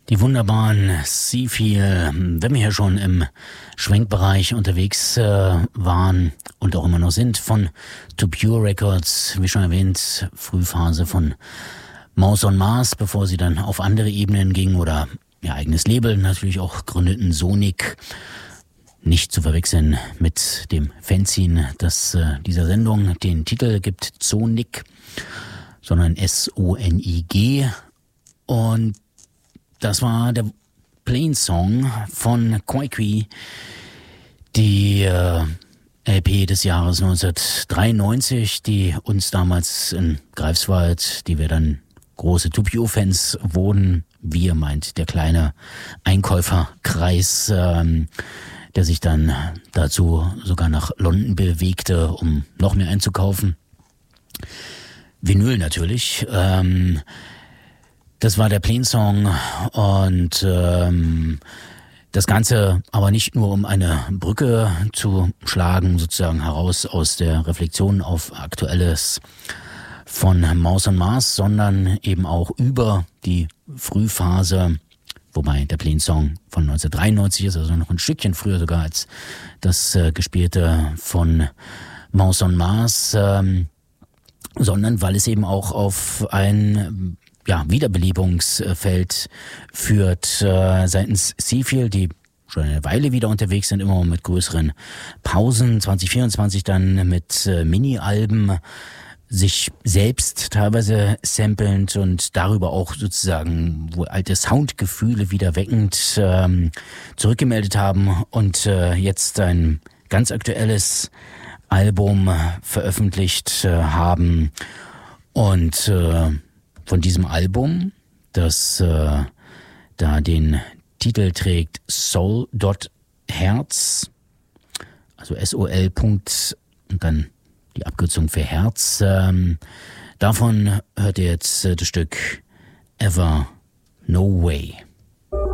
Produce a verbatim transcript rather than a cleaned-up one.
Die wunderbaren Seafeel, wenn wir hier schon im Schwenkbereich unterwegs äh, waren und auch immer noch sind, von To Pure Records, wie schon erwähnt, Frühphase von Mouse on Mars, bevor sie dann auf andere Ebenen gingen oder ihr eigenes Label natürlich auch gründeten, Sonic. Nicht zu verwechseln mit dem Fanzine, das äh, dieser Sendung den Titel gibt, Sonic, sondern S O N I G. Und das war der Plainsong von Kwai-Kwi, die äh, L P des Jahres neunzehnhundertdreiundneunzig, die uns damals in Greifswald, die wir dann große To Pure-Fans wurden, wir meint der kleine Einkäuferkreis, ähm, der sich dann dazu sogar nach London bewegte, um noch mehr einzukaufen. Vinyl natürlich. Ähm, das war der Plainsong und ähm, das Ganze aber nicht nur, um eine Brücke zu schlagen, sozusagen heraus aus der Reflexion auf Aktuelles von Mouse on Mars, sondern eben auch über die Frühphase, wobei der Plainsong von neunzehnhundertdreiundneunzig ist, also noch ein Stückchen früher sogar als das äh, gespielte von Mouse on Mars, ähm, sondern weil es eben auch auf ein ja, Wiederbelebungsfeld führt äh, seitens Seafeel, die schon eine Weile wieder unterwegs sind, immer mit größeren Pausen, zwanzig vierundzwanzig dann mit äh, Mini-Alben, sich selbst teilweise samplend und darüber auch sozusagen wohl alte Soundgefühle wieder weckend ähm, zurückgemeldet haben und äh, jetzt ein ganz aktuelles Album veröffentlicht äh, haben. Und äh, von diesem Album, das äh, da den Titel trägt Soul.Herz, also S O L. und dann die Abkürzung für Herz. Ähm, davon hört ihr jetzt äh, das Stück Ever No Way.